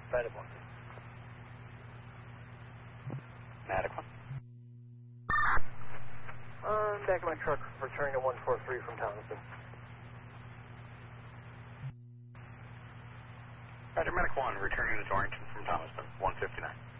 Medic 1. Medic 1. Back of my truck, returning to 143 from Thomaston. Roger, Medic 1, returning to Torrington from Thomaston, 159.